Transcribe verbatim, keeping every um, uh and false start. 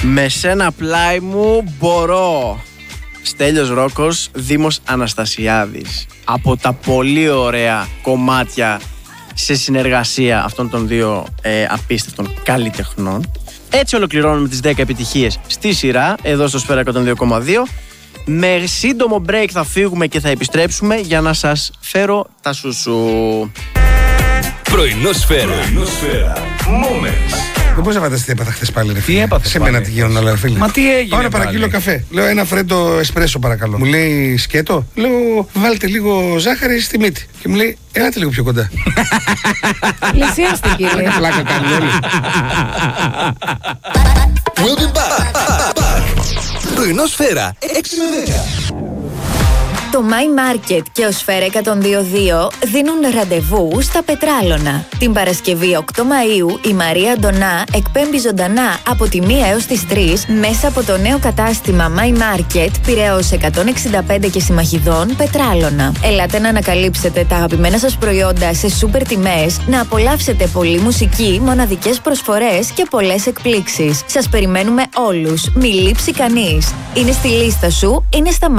Με σένα πλάι μου μπορώ. Στέλιος Ρόκος, Δήμος Αναστασιάδης. Από τα πολύ ωραία κομμάτια σε συνεργασία αυτών των δύο ε, απίστευτων καλλιτεχνών. Έτσι ολοκληρώνουμε τις δέκα επιτυχίες στη σειρά, εδώ στο Σφαίρα εκατόν δύο κόμμα δύο. Με σύντομο break θα φύγουμε και θα επιστρέψουμε για να σας φέρω τα σουσού. Πρωινό Σφαίρα. Moments. Δεν μπορούσα να φανταστεί, έπαθα χθες πάλι. Ρε, τι έπαθε? Σε μένα τι γίνονται όλα, φίλε. Μα τι έγινε? Πάω να παραγγείλω καφέ. Λέω ένα φρέντο εσπρέσο, παρακαλώ. Μου λέει σκέτο. Λέω βάλτε λίγο ζάχαρη στη μύτη. Και μου λέει ελάτε λίγο πιο κοντά. Πλησιάστε, κύριε. Πλάκα κάνουν όλοι. We'll be back. Πρωινό Σφαίρα έξι με δέκα. Το My Market και ο Σφαίρα εκατόν δύο κόμμα δύο δίνουν ραντεβού στα Πετράλωνα. Την Παρασκευή οκτώ Μαΐου η Μαρία Αντωνά εκπέμπει ζωντανά από τη μία έως τις τρεις μέσα από το νέο κατάστημα My Market Πειραιώς εκατόν εξήντα πέντε και Συμμαχιδών Πετράλωνα. Ελάτε να ανακαλύψετε τα αγαπημένα σας προϊόντα σε σούπερ τιμές, να απολαύσετε πολλή μουσική, μοναδικές προσφορές και πολλές εκπλήξεις. Σας περιμένουμε όλους, μη λείψει κανείς. Είναι στη λίστα σου, είναι στα